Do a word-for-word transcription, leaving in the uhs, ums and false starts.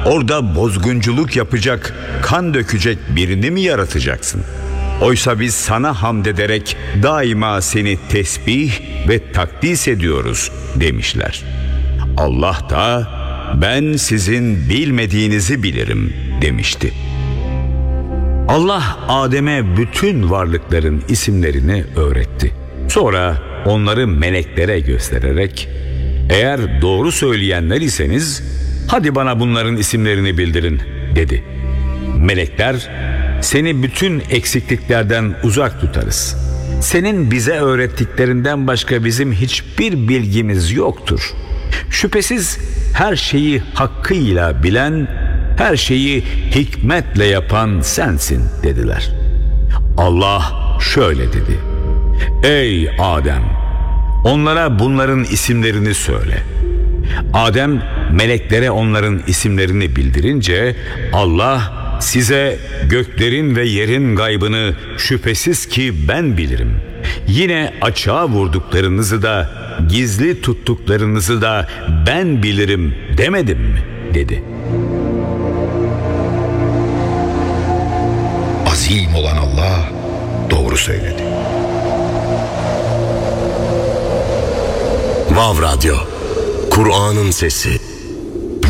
orada bozgunculuk yapacak, kan dökecek birini mi yaratacaksın? Oysa biz sana hamd ederek daima seni tesbih ve takdis ediyoruz demişler. Allah da ben sizin bilmediğinizi bilirim demişti. Allah Adem'e bütün varlıkların isimlerini öğretti. Sonra onları meleklere göstererek, eğer doğru söyleyenler iseniz hadi bana bunların isimlerini bildirin dedi. Melekler, seni bütün eksikliklerden uzak tutarız. Senin bize öğrettiklerinden başka bizim hiçbir bilgimiz yoktur. Şüphesiz her şeyi hakkıyla bilen, her şeyi hikmetle yapan sensin dediler. Allah şöyle dedi: Ey Adem, onlara bunların isimlerini söyle. Adem meleklere onların isimlerini bildirince Allah, size göklerin ve yerin gaybını şüphesiz ki ben bilirim. Yine açığa vurduklarınızı da gizli tuttuklarınızı da ben bilirim demedim mi dedi. Azim olan Allah doğru söyledi. Vav Radyo, Kur'an'ın sesi.